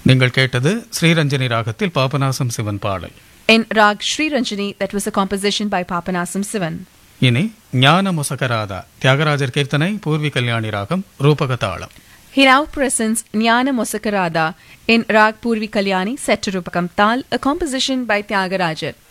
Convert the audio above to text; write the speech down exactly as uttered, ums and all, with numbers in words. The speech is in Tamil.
நீங்கள் கேட்டது ஸ்ரீரஞ்சனி ராகத்தில் பாபநாசம் சிவன் பாடல். In Rag Sri Ranjani, that was a composition by Papanasam Sivan. இனி ஞான முசகராதா தியாகராஜர் கீர்த்தனை பூர்வி கல்யாணி ராகம் ரூபக தாளம். He now presents Jnana Mosakarada in Rag Purvi Kalyani set to Rupakam Tal, a composition by Tyagarajar.